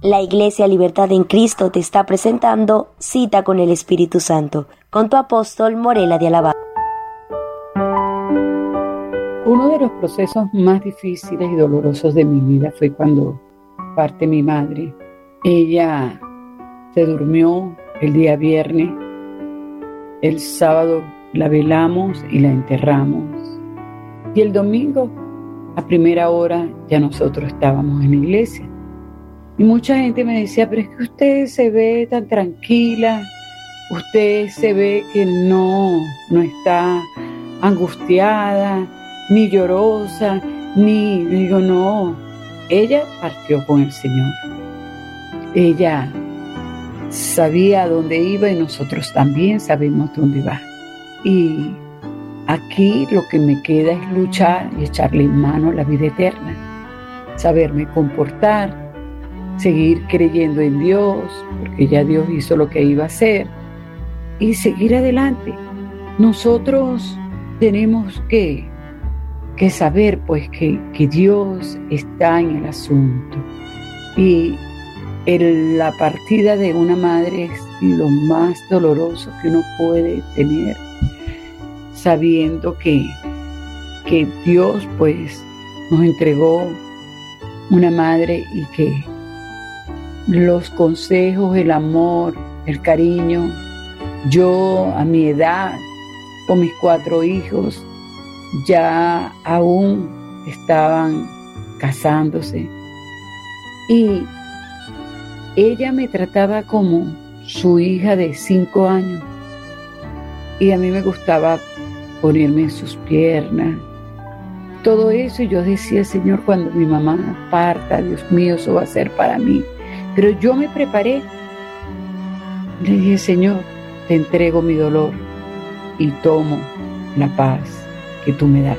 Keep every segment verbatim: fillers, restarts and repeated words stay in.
La Iglesia Libertad en Cristo te está presentando Cita con el Espíritu Santo, con tu apóstol Morela de Alabama. Uno de los procesos más difíciles y dolorosos de mi vida fue cuando parte mi madre. Ella se durmió el día viernes, el sábado la velamos y la enterramos. Y el domingo, a primera hora, ya nosotros estábamos en la iglesia. Y mucha gente me decía, pero es que usted se ve tan tranquila, usted se ve que no, no está angustiada, ni llorosa, ni... Digo, no, ella partió con el Señor. Ella sabía a dónde iba y nosotros también sabemos dónde va. Y aquí lo que me queda es luchar y echarle en mano a la vida eterna, saberme comportar, seguir creyendo en Dios, porque ya Dios hizo lo que iba a hacer, y seguir adelante. Nosotros tenemos que, que saber pues que, que Dios está en el asunto. Y el, la partida de una madre es lo más doloroso que uno puede tener, sabiendo que, que Dios pues nos entregó una madre y que los consejos, el amor, el cariño, yo a mi edad, con mis cuatro hijos, ya aún estaban casándose. Y ella me trataba como su hija de cinco años. Y a mí me gustaba ponerme en sus piernas. Todo eso, y yo decía, Señor, cuando mi mamá parta, Dios mío, eso va a ser para mí. Pero yo me preparé. Le dije, Señor, te entrego mi dolor y tomo la paz que tú me das.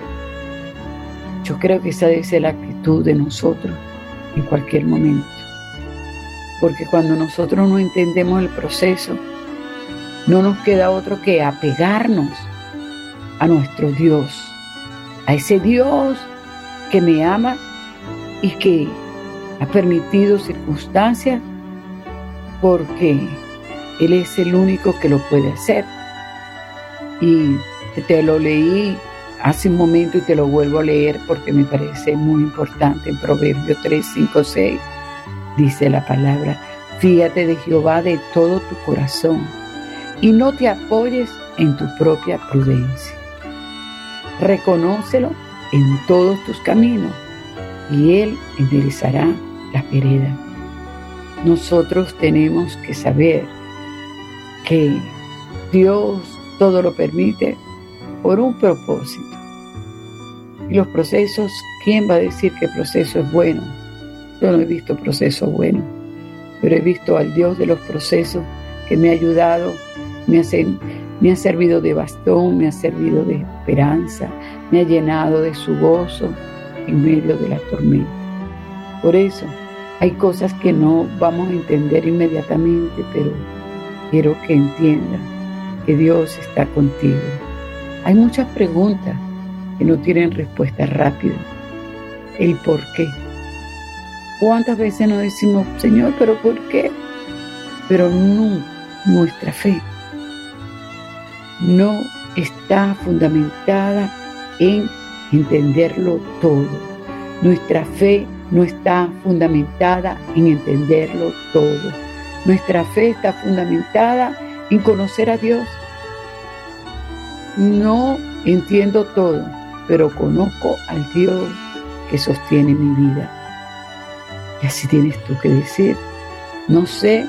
Yo creo que esa debe ser la actitud de nosotros en cualquier momento. Porque cuando nosotros no entendemos el proceso, no nos queda otro que apegarnos a nuestro Dios, a ese Dios que me ama y que ha permitido circunstancias porque Él es el único que lo puede hacer. Y te lo leí hace un momento y te lo vuelvo a leer porque me parece muy importante. En Proverbios tres, cinco, seis dice la palabra: fíate de Jehová de todo tu corazón y no te apoyes en tu propia prudencia. Reconócelo en todos tus caminos y Él enderezará las veredas. Nosotros tenemos que saber que Dios todo lo permite por un propósito. Y los procesos, ¿quién va a decir que el proceso es bueno? Yo no he visto proceso bueno, pero he visto al Dios de los procesos que me ha ayudado, me ha, me ha servido de bastón, me ha servido de esperanza, me ha llenado de su gozo en medio de la tormenta. Por eso, hay cosas que no vamos a entender inmediatamente, pero quiero que entiendan que Dios está contigo. Hay muchas preguntas que no tienen respuesta rápida. El por qué. ¿Cuántas veces nos decimos, Señor, pero por qué? Pero no, nuestra fe no está fundamentada en entenderlo todo. Nuestra fe no está fundamentada en entenderlo todo. Nuestra fe está fundamentada en conocer a Dios. No entiendo todo, pero conozco al Dios que sostiene mi vida. Y así tienes tú que decir, no sé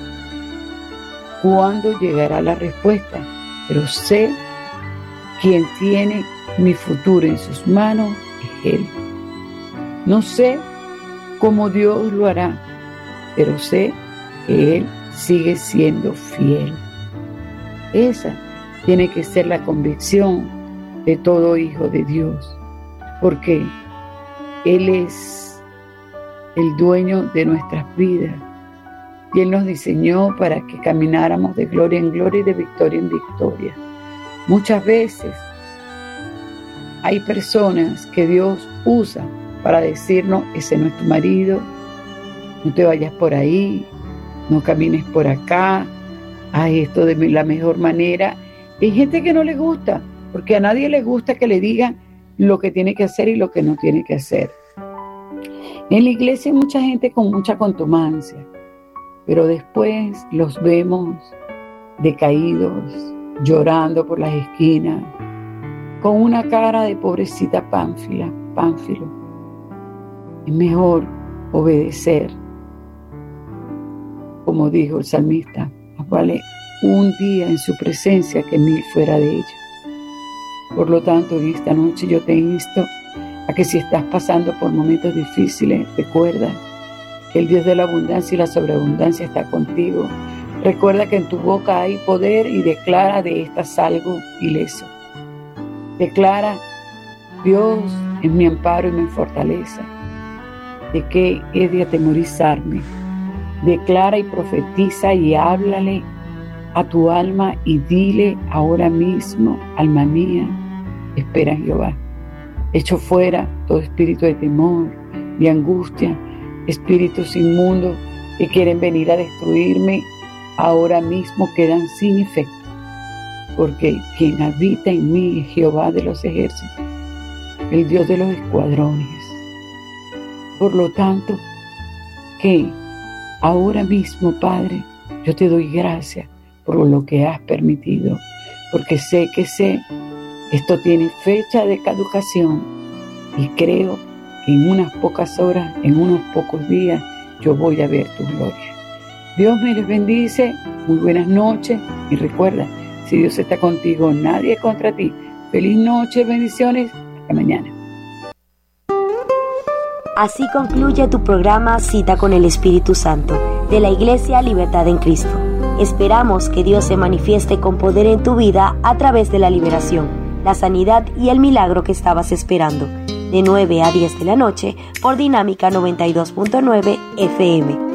cuándo llegará la respuesta, pero sé quien tiene mi futuro en sus manos es Él. No sé cómo Dios lo hará, pero sé que Él sigue siendo fiel. Esa tiene que ser la convicción de todo hijo de Dios, porque Él es el dueño de nuestras vidas y Él nos diseñó para que camináramos de gloria en gloria y de victoria en victoria. Muchas veces hay personas que Dios usa para decirnos, ese no es tu marido, no te vayas por ahí, no camines por acá, haz esto de la mejor manera. Hay gente que no le gusta, porque a nadie le gusta que le digan lo que tiene que hacer y lo que no tiene que hacer. En la iglesia hay mucha gente con mucha contumacia, pero después los vemos decaídos, llorando por las esquinas, con una cara de pobrecita Pánfila, Pánfilo. Es mejor obedecer, como dijo el salmista, más vale un día en su presencia que mil fuera de ella. Por lo tanto, en esta noche yo te insto a que si estás pasando por momentos difíciles, recuerda que el Dios de la abundancia y la sobreabundancia está contigo. Recuerda que en tu boca hay poder y declara de esta salgo ileso. Declara, Dios es mi amparo y mi fortaleza. ¿De qué he de atemorizarme? Declara y profetiza y háblale a tu alma y dile ahora mismo, alma mía, espera en Jehová. Echo fuera todo espíritu de temor, de angustia, espíritus inmundos que quieren venir a destruirme, ahora mismo quedan sin efecto, porque quien habita en mí es Jehová de los ejércitos, el Dios de los escuadrones. Por lo tanto, que ahora mismo, Padre, yo te doy gracias por lo que has permitido, porque sé que sé, esto tiene fecha de caducación y creo que en unas pocas horas, en unos pocos días, yo voy a ver tu gloria. Dios me les bendice, muy buenas noches y recuerda, si Dios está contigo, nadie contra ti. Feliz noche, bendiciones, hasta mañana. Así concluye tu programa Cita con el Espíritu Santo de la Iglesia Libertad en Cristo. Esperamos que Dios se manifieste con poder en tu vida a través de la liberación, la sanidad y el milagro que estabas esperando. De nueve a diez de la noche por Dinámica noventa y dos punto nueve F M.